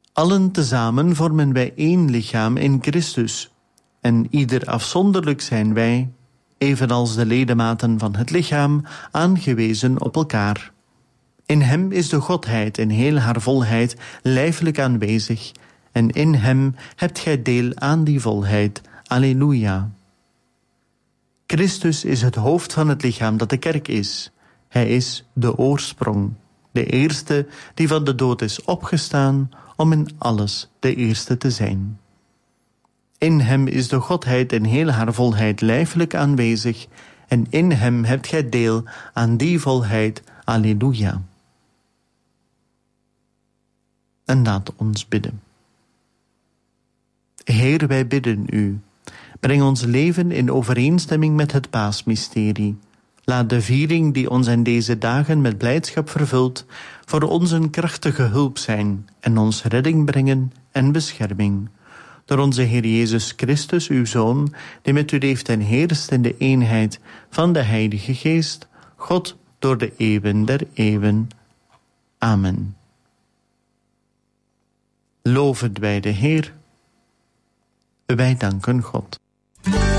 Allen tezamen vormen wij één lichaam in Christus. En ieder afzonderlijk zijn wij, evenals de ledematen van het lichaam, aangewezen op elkaar. In hem is de Godheid in heel haar volheid lijfelijk aanwezig, en in hem hebt gij deel aan die volheid. Alleluia. Christus is het hoofd van het lichaam dat de kerk is. Hij is de oorsprong, de eerste die van de dood is opgestaan, om in alles de eerste te zijn. In hem is de Godheid in heel haar volheid lijfelijk aanwezig, en in hem hebt gij deel aan die volheid. Alleluia. En laat ons bidden. Heer, wij bidden u. Breng ons leven in overeenstemming met het paasmysterie. Laat de viering die ons in deze dagen met blijdschap vervult, voor ons een krachtige hulp zijn en ons redding brengen en bescherming. Door onze Heer Jezus Christus, uw Zoon, die met u leeft en heerst in de eenheid van de Heilige Geest, God door de eeuwen der eeuwen. Amen. Loven wij de Heer. Wij danken God.